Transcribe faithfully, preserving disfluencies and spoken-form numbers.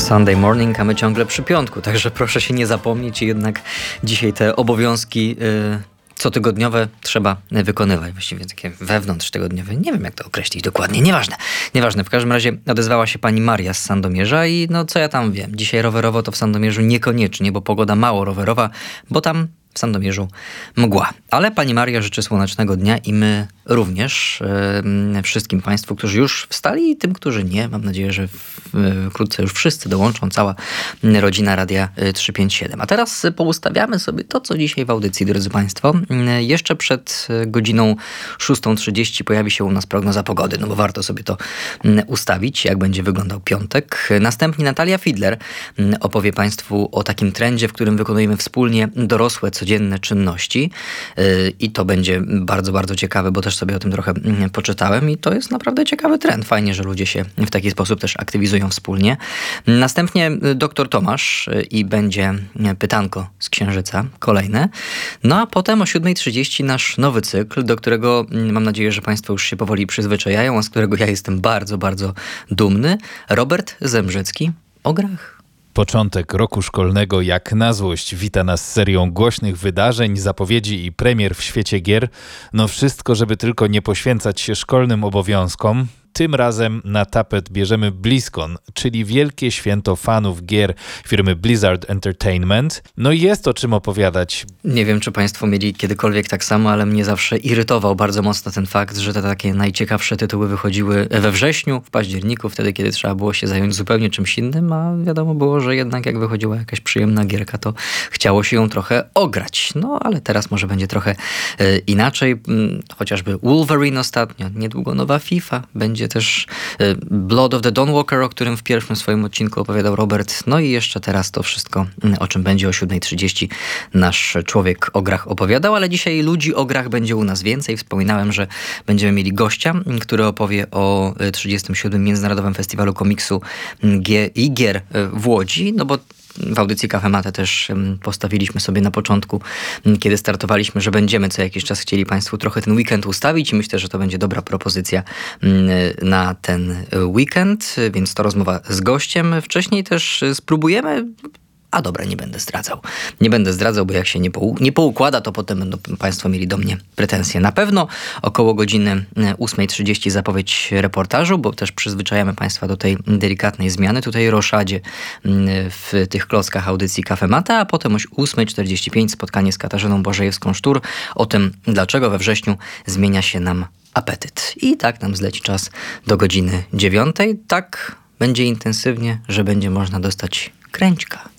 Sunday morning, a my ciągle przy piątku, także proszę się nie zapomnieć i jednak dzisiaj te obowiązki yy, cotygodniowe trzeba wykonywać. Właściwie takie wewnątrztygodniowe. Nie wiem, jak to określić dokładnie. Nieważne. Nieważne. W każdym razie odezwała się pani Maria z Sandomierza i no co ja tam wiem. Dzisiaj rowerowo to w Sandomierzu niekoniecznie, bo pogoda mało rowerowa, bo tam w Sandomierzu mgła. Ale pani Maria życzy słonecznego dnia i my również yy, wszystkim państwu, którzy już wstali i tym, którzy nie. Mam nadzieję, że wkrótce już wszyscy dołączą, cała rodzina Radia trzysta pięćdziesiąt siedem. A teraz poustawiamy sobie to, co dzisiaj w audycji, drodzy państwo. Jeszcze przed godziną szóstą trzydzieści pojawi się u nas prognoza pogody, no bo warto sobie to ustawić, jak będzie wyglądał piątek. Następnie Natalia Fidler opowie państwu o takim trendzie, w którym wykonujemy wspólnie dorosłe, codzienne czynności i to będzie bardzo, bardzo ciekawe, bo też sobie o tym trochę poczytałem i to jest naprawdę ciekawy trend. Fajnie, że ludzie się w taki sposób też aktywizują wspólnie. Następnie doktor Tomasz i będzie pytanko z Księżyca, kolejne. No a potem o siódma trzydzieści nasz nowy cykl, do którego mam nadzieję, że państwo już się powoli przyzwyczajają, a z którego ja jestem bardzo, bardzo dumny. Robert Zembrzycki o grach. Początek roku szkolnego jak na złość wita nas serią głośnych wydarzeń, zapowiedzi i premier w świecie gier. No wszystko, żeby tylko nie poświęcać się szkolnym obowiązkom. Tym razem na tapet bierzemy BlizzCon, czyli wielkie święto fanów gier firmy Blizzard Entertainment. No i jest o czym opowiadać. Nie wiem, czy państwo mieli kiedykolwiek tak samo, ale mnie zawsze irytował bardzo mocno ten fakt, że te takie najciekawsze tytuły wychodziły we wrześniu, w październiku, wtedy, kiedy trzeba było się zająć zupełnie czymś innym, a wiadomo było, że jednak jak wychodziła jakaś przyjemna gierka, to chciało się ją trochę ograć. No, ale teraz może będzie trochę e, inaczej. Chociażby Wolverine ostatnio, niedługo nowa FIFA, będzie też Blood of the Dawnwalker, o którym w pierwszym swoim odcinku opowiadał Robert. No i jeszcze teraz to wszystko, o czym będzie o siódma trzydzieści nasz człowiek o grach opowiadał, ale dzisiaj ludzi o grach będzie u nas więcej. Wspominałem, że będziemy mieli gościa, który opowie o trzydziestym siódmym Międzynarodowym Festiwalu Komiksu i Gier w Łodzi, no bo w audycji Cafe Mate też postawiliśmy sobie na początku, kiedy startowaliśmy, że będziemy co jakiś czas chcieli państwu trochę ten weekend ustawić i myślę, że to będzie dobra propozycja na ten weekend, więc to rozmowa z gościem. Wcześniej też spróbujemy... A dobra, nie będę zdradzał. Nie będę zdradzał, bo jak się nie, pou- nie poukłada, to potem będą państwo mieli do mnie pretensje. Na pewno około godziny ósma trzydzieści zapowiedź reportażu, bo też przyzwyczajamy państwa do tej delikatnej zmiany. Tutaj roszadzie w tych klockach audycji Cafe Mate, a potem o ósma czterdzieści pięć spotkanie z Katarzyną Błażejewską-Sztur o tym, dlaczego we wrześniu zmienia się nam apetyt. I tak nam zleci czas do godziny dziewiątej. Tak będzie intensywnie, że będzie można dostać kręćka.